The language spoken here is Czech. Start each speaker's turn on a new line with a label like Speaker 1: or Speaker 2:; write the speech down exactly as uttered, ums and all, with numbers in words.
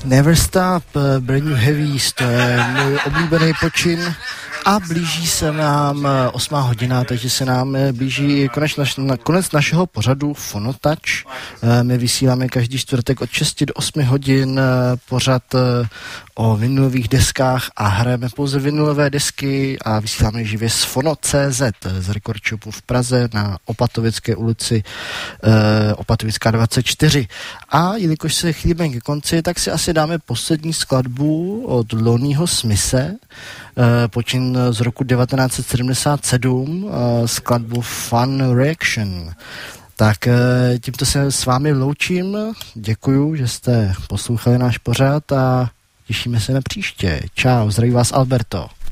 Speaker 1: Never Stop, Brand New Heavies, to je můj oblíbený počin a blíží se nám osmá hodina, takže se nám blíží konec, naš, konec našeho pořadu Fonotouch. My vysíláme každý čtvrtek od šesti do osmi hodin pořad o vinylových deskách a hrajeme pouze vinylové desky a vysíláme živě z Fono tečka cé zet z Record Shopu v Praze na Opatovické ulici eh, Opatovická dvacet čtyři. A jelikož se chýlíme ke konci, tak si asi dáme poslední skladbu od Lonnieho Smithe, eh, počin z roku devatenáct set sedmdesát sedm, eh, skladbu Fun Reaction. Tak eh, tímto se s vámi loučím, děkuju, že jste poslouchali náš pořad a těšíme se na příště. Čau, zdraví vás Alberto.